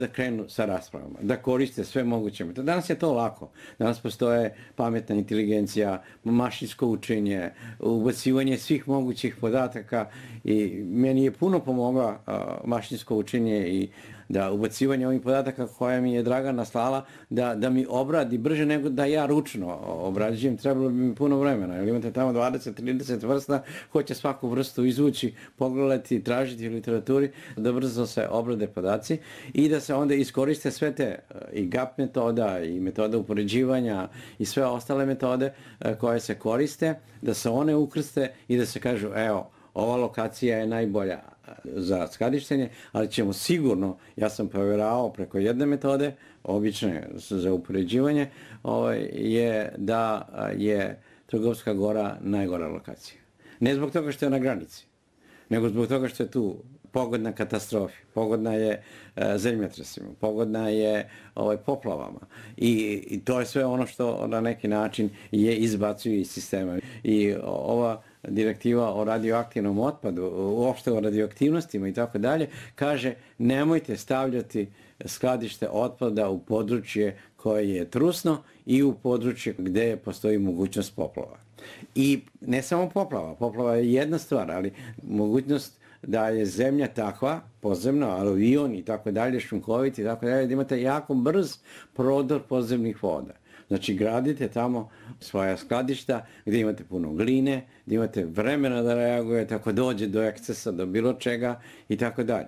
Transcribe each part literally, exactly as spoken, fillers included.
da krenu sa raspravama, da koriste sve moguće metode. Danas je to lako. Danas postoje pametna inteligencija, mašinsko učenje, ubacivanje svih mogućih podataka i meni je puno pomogla mašinsko učenje i da ubacivanje ovih podataka koja mi je Dragana slala, da, da mi obradi brže nego da ja ručno obrađujem, trebalo bi mi puno vremena. Jer imate tamo dvadeset trideset vrsta, hoće svaku vrstu izvući, pogledati, tražiti u literaturi, da brzo se obrade podaci i da se onda iskoriste sve te i G A P metoda i metoda upoređivanja i sve ostale metode koje se koriste, da se one ukrste i da se kažu, evo, ova lokacija je najbolja za skladištenje, ali ćemo sigurno, ja sam provjeravao preko jedne metode, obične za upoređivanje, ovaj, je da je Trgovska Gora najgora lokacija. Ne zbog toga što je na granici, nego zbog toga što je tu pogodna katastrofi, pogodna je e, zemljotresima, pogodna je ovaj, poplavama. I, I to je sve ono što na neki način je izbacuju iz sistema. I ova direktiva o radioaktivnom otpadu, uopšte o radioaktivnostima i tako dalje, kaže nemojte stavljati skladište otpada u područje koje je trusno i u područje gdje postoji mogućnost poplava. I ne samo poplava, poplava je jedna stvar, ali mogućnost da je zemlja takva, podzemna, aluvion i tako dalje, šunkovit i tako dalje, da imate jako brz prodor podzemnih voda. Znači, gradite tamo svoja skladišta gdje imate puno gline, gdje imate vremena da reagujete ako dođe do ekscesa, do bilo čega i tako dalje.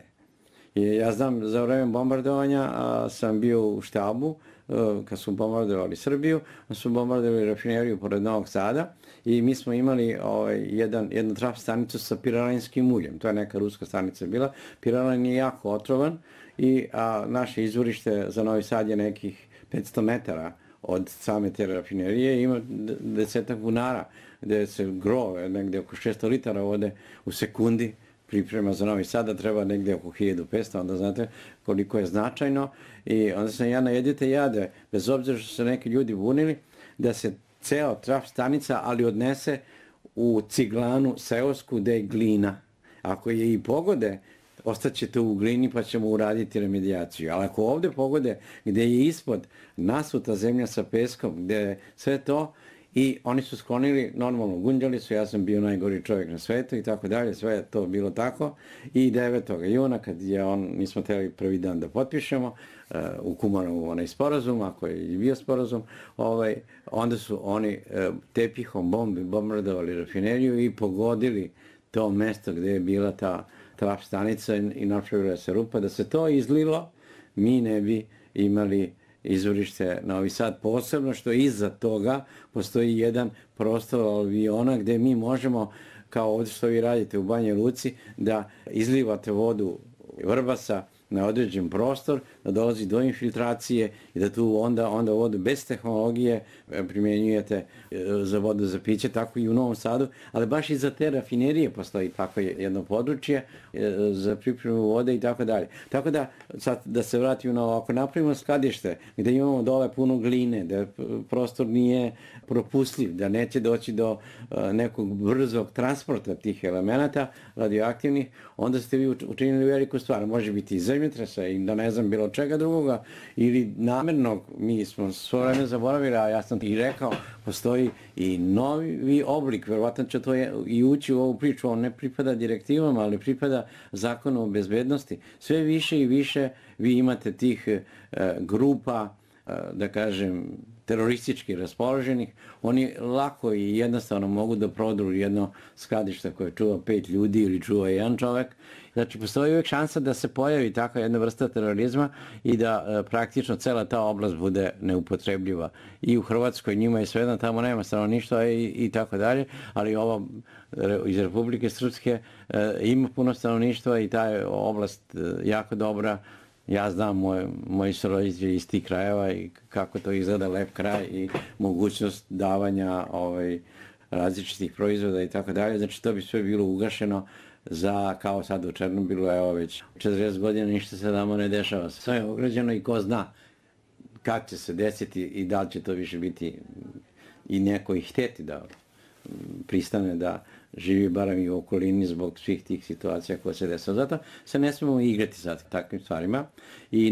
Ja znam, za vreme bombardovanja a, sam bio u štabu, a, kad su bombardovali Srbiju, su bombardovali rafineriju pored Novog Sada i mi smo imali ovaj, jedan, jednu traf stanicu sa piralenskim uljem. To je neka ruska stanica bila. Piralen je jako otrovan i a, naše izvorište za Novi Sad je nekih petsto metara od same te rafinerije, ima desetak bunara gdje se grove, negdje oko šesto litara vode u sekundi priprema za Novi Sad, da treba negdje oko hiljadu petsto, onda znate koliko je značajno. I onda sam ja na jedite jade, bez obzira što se neki ljudi bunili, da se ceo traf stanica, ali odnese u ciglanu seosku gdje je glina. Ako je i pogode, ostaćete u glini pa ćemo uraditi remedijaciju. Ali ako ovdje pogode gdje je ispod nasuta zemlja sa peskom, gdje je sve to, i oni su sklonili, normalno gunđali su, ja sam bio najgori čovjek na svetu i tako dalje, sve je to bilo tako. I devetog juna, kad je on, nismo trebali prvi dan da potpišemo, uh, u Kumanovu onaj sporazum, ako je bio sporazum, ovaj, onda su oni uh, tepihom bombi bombardovali rafineriju i pogodili to mesto gdje je bila ta traf stanica i napravila se rupa. Da se to izlilo, mi ne bi imali izvorište Novi Sad, posebno što iza toga postoji jedan prostor aluviona gdje mi možemo, kao ovdje što vi radite u Banja Luci, da izlivate vodu Vrbasa na određen prostor, da dolazi do infiltracije i da tu onda, onda vodu bez tehnologije primjenjujete za vodu za piće, tako i u Novom Sadu, ali baš i za te rafinerije postoji tako jedno područje za pripremu vode i tako dalje. Tako da, sad da se vratimo na ovo, ako napravimo skladište gdje imamo dole puno gline, da prostor nije propustljiv, da neće doći do nekog brzog transporta tih elemenata radioaktivnih, onda ste vi učinili veliku stvar. Može biti i zemljotresa i da ne znam bilo čega drugoga ili namjernog, mi smo svo vreme zaboravili, a ja sam i rekao, postoji i novi oblik, verovatno će to i ući u ovu priču, on ne pripada direktivama, ali pripada zakonu o bezbednosti. Sve više i više vi imate tih e, grupa, e, da kažem, teroristički raspoloženih, oni lako i jednostavno mogu da prodru jedno skladište koje čuva pet ljudi ili čuva jedan čovek. Znači, postoji uvijek šansa da se pojavi takva jedna vrsta terorizma i da e, praktično cela ta oblast bude neupotrebljiva. I u Hrvatskoj njima je svejedno, tamo nema stanovništva i, i tako dalje, ali ovo iz Republike Srpske e, ima puno stanovništva i ta je oblast e, jako dobra. Ja znam, moj, moji su roditelji iz tih krajeva i kako to izgleda lep kraj i mogućnost davanja ovaj, različitih proizvoda i tako dalje. Znači, to bi sve bilo ugašeno za, kao sad u Černobilu, evo već četrdeset godina ništa se tamo ne dešava. Sve je ograđeno i ko zna kad će se desiti i da li će to više biti i neko i hteti da pristane da živi barem i u okolini zbog svih tih situacija koje se desaju. Zato se ne smemo igrati sa takvim stvarima. I